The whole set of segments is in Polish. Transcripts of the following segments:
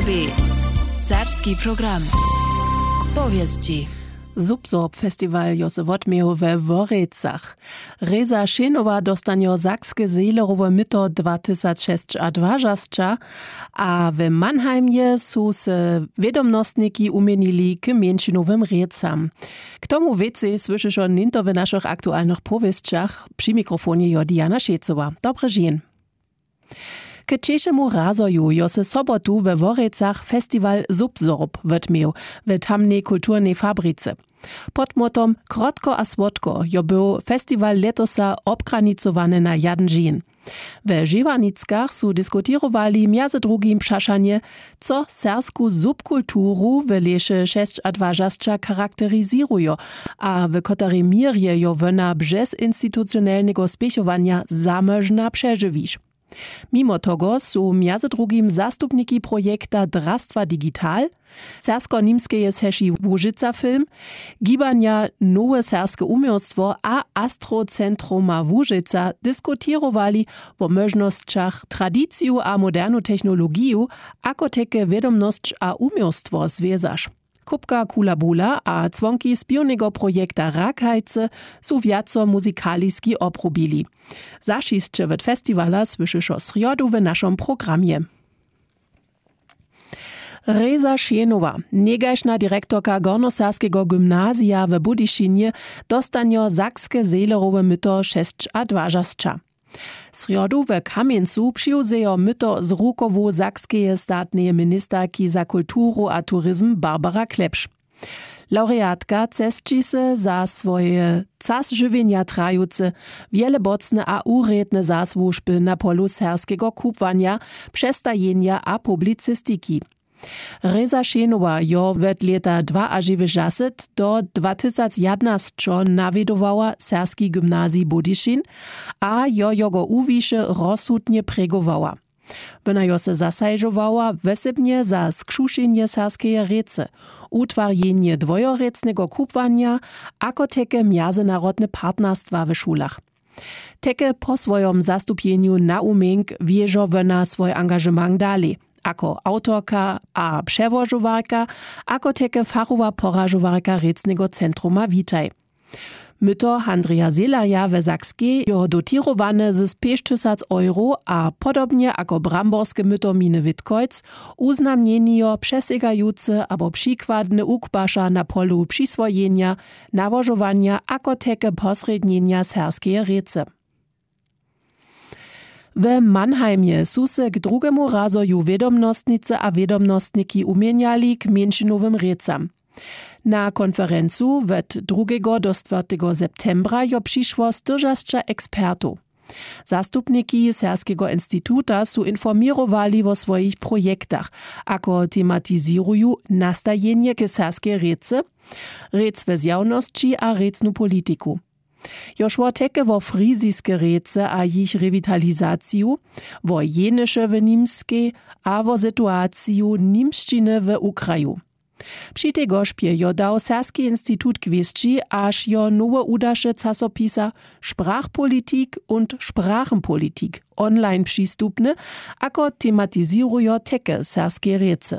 RTB Serbski program. Powieści. Subsorb Festival jo se wotmiejo we Worecach. Reza Šenowa dostanio Sakskie Seelerowe myto 2026, a w Mannheimie su se wiadomnostniki umienili k mieńszynowym recam. K tomu wiecie słyszysz o ninto w naszych aktualnych powieściach. Przy mikrofonie jo Diana Šecowa. Dobre dzień. K češemu razoju jo se sobotu we Worecach festiwal Subsorb wotmieł w tamnej kulturnej fabryce. Pod motom Krotko a słodko jo był festiwal letosa obgranicowany na jeden dzień. We Żywanickach su diskutirowali między drugim przeszanie, co sersku subkulturu w lesie 26 charakteryzują, a w kotarej mirje jo wona bez instytucjonalnego spiechowania zamożna przeżywisz. Mimo tego su między drugim zastupniki projekta Drastwa Digital, sersko-nimskie seši Łużyca film, gibania Nowe Serskie Umiejstwo a Astrocentruma Łużyca diskutirowali o możnościach tradyciju a modernu technologiju, ako teke wiadomność a umiejstwo związać. Kupka Kulabula a członki spiewnego projekta Rakhajce su wiaco muzykaliski oprobili. Zašisće w festivala słyszysz o sriodu w naszym programie. Reza Šenowa, negašna direktorka Gornoserskiego gymnazja w Budyšinie, dostanio Sakskie Seelerowe myto 26. Sriodu w Kamieńcu przyjęzejo myto z rukowu sakskeje statnej ministerki za kulturu a turyzm Barbara Klepsch. Laureatka cesči se za swoje czas żywienia trajuce wiele bocne a uredne zasłużby na polu serskiego kupwania, przestajenia a publicystyki. Reza Šenowa jo od leta 2020 do 2011 nawiedowała Serski Gymnazji Budyšin, a jo uwisze rozsudnie pregowała. Wona jo se zasajżowała wesebnie za skrzuszenje serskeje rece, utwarjenie dwojorecnego kupwania, ako teke międzynarodne partnerstwa w szulach. Teke po swojom zastupieniu na umienk wieżo wona swój angażement dali. Ako autorka a przewożowarka, ako teke fachowa porażowarka Recnego Centruma Witaj. Myto Andrija Seelaja we Sakskiej jo dotirowane z 5000 euro, a podobnie ako bramborskie myto Mine Witkojc uznamnienio przesygajuce abo przykładne ukbasza na polu przyswojenia, nawożowania, ako teke posrednienia serskie rece. W Mannheimie su se k drugemu razoju wiadomnostnice a wiadomnostniki umieniali k mieńszynowym recam. Na konferencu od 2 do 4 septembra jo przyszło 40 ekspertów. Zastupniki Serskiego Instytuta su informirowali o swoich projektach, ako tematizirują nastajenie k serskie rece, rec w zjawności a recnu polityku. Joż wo teke wo frizijske rece a jich revitalizaciju, wo jeneše w nimskiej, a wo situaciju nimščiny w Ukraju. Przy tego szpie jo dał Serski Instytut kwestii, aż jo nowe udasze czasopisa Sprachpolitik und Sprachenpolitik online przystupne, ako tematizirujo teke serskie rece.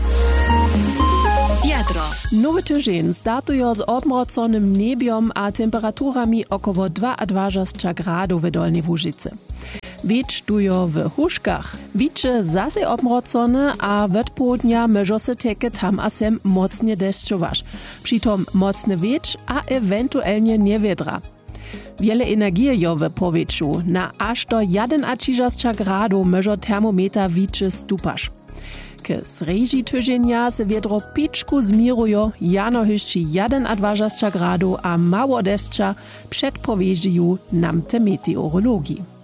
Jadro. Nowy tydzień startują z obmroconym niebiom a temperaturami około 22 gradów w Dolnej Łużycy. Wiecz tujo w Huszkach. Wicze zase obmrocone, a od południa może se teke tam a sem mocnie deszczować. Przytom mocny wiecz, a ewentualnie niewiedra. Wiele energii jo w powietrzu. Na aż do 31 gradów może termometer wicze stupasz. K sreži tydzienia se wiedro piczku zmirujo, jano hyšči 21 gradów, a mało deszcza przedpowiedziju nam te meteorologii.